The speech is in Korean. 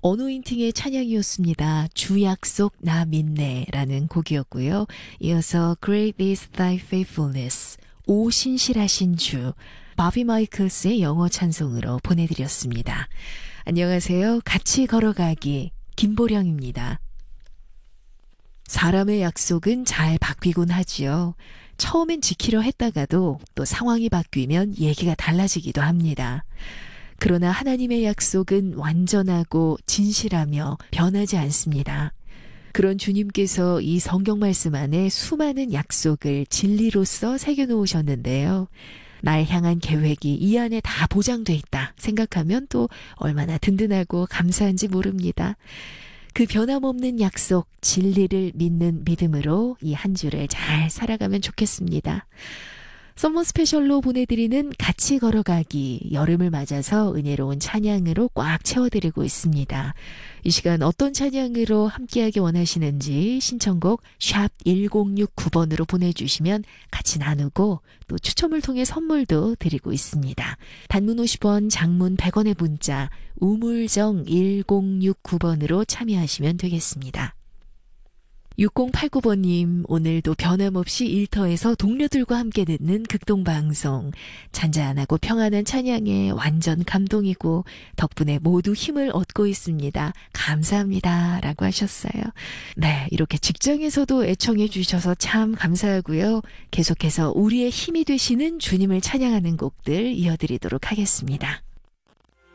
어노인팅의 찬양이었습니다. 주 약속 나 믿네라는 곡이었고요. 이어서 Great is thy faithfulness, 오 신실하신 주, 바비 마이클스의 영어 찬송으로 보내드렸습니다. 안녕하세요. 같이 걸어가기 김보령입니다. 사람의 약속은 잘 바뀌곤 하지요. 처음엔 지키려 했다가도 또 상황이 바뀌면 얘기가 달라지기도 합니다. 그러나 하나님의 약속은 완전하고 진실하며 변하지 않습니다. 그런 주님께서 이 성경 말씀 안에 수많은 약속을 진리로서 새겨놓으셨는데요. 날 향한 계획이 이 안에 다 보장돼 있다 생각하면 또 얼마나 든든하고 감사한지 모릅니다. 그 변함없는 약속, 진리를 믿는 믿음으로 이 한 주를 잘 살아가면 좋겠습니다. 썸머 스페셜로 보내드리는 같이 걸어가기, 여름을 맞아서 은혜로운 찬양으로 꽉 채워드리고 있습니다. 이 시간 어떤 찬양으로 함께하기 원하시는지 신청곡 샵 1069번으로 보내주시면 같이 나누고 또 추첨을 통해 선물도 드리고 있습니다. 단문 50원, 장문 100원의 문자 우물정 1069번으로 참여하시면 되겠습니다. 6089번님, 오늘도 변함없이 일터에서 동료들과 함께 듣는 극동방송. 잔잔하고 평안한 찬양에 완전 감동이고 덕분에 모두 힘을 얻고 있습니다. 감사합니다. 라고 하셨어요. 네, 이렇게 직장에서도 애청해 주셔서 참 감사하고요. 계속해서 우리의 힘이 되시는 주님을 찬양하는 곡들 이어드리도록 하겠습니다.